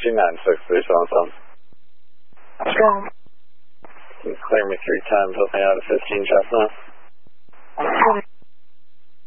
296, 377. Can you clear me 3 times, help me out at 15 Chestnut?